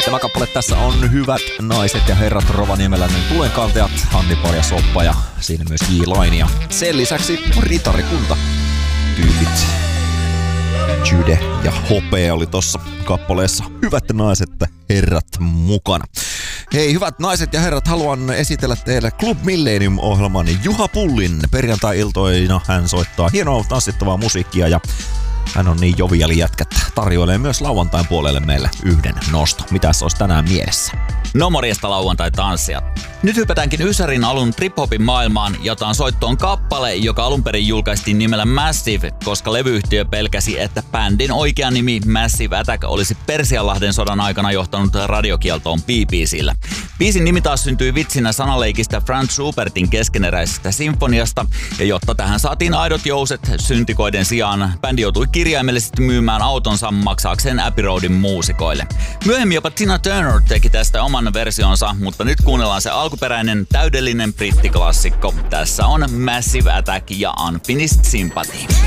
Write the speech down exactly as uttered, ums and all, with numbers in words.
Tämä kappale tässä on Hyvät naiset ja herrat Rovaniemeläinen tulenkantajat, Hannibal ja Soppa ja siinä myös J-Line. Ja sen lisäksi ritarikunta tyypit Jude ja Hope oli tossa kappaleessa Hyvät naiset ja herrat mukana. Hei, hyvät naiset ja herrat, haluan esitellä teille Club Millennium-ohjelman Juha Pullin. Perjantai-iltoina hän soittaa hienoa tanssittavaa musiikkia ja hän on niin joviali jätkä, tarjoilee myös lauantain puolelle meille yhden nosto. Mitäs olisi tänään mielessä? No morjesta lauantai-tanssijat. Nyt hypätäänkin Ysärin alun trip-hopin maailmaan ja otan soittoon kappale, joka alun perin julkaistiin nimellä Massive, koska levyyhtiö pelkäsi, että bändin oikea nimi Massive Attack olisi Persianlahden sodan aikana johtanut radiokieltoon B B C:llä. Biisin nimi taas syntyi vitsinä sanaleikistä Franz Schubertin keskeneräisestä sinfoniasta, ja jotta tähän saatiin aidot jouset syntikoiden sijaan, bändi joutui kirjaimellisesti myymään autonsa maksaakseen Abbey Roadin muusikoille. Myöhemmin jopa Tina Turner teki tästä oman versionsa, mutta nyt kuunnellaan se alkuperäinen täydellinen brittiklassikko. Tässä on Massive Attack ja Unfinished Sympathy.